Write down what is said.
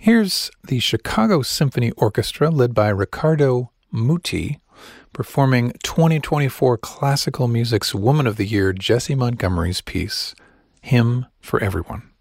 Here's the Chicago Symphony Orchestra, led by Riccardo Muti, performing 2024 classical music's Woman of the Year, Jessie Montgomery's piece, Hymn for Everyone.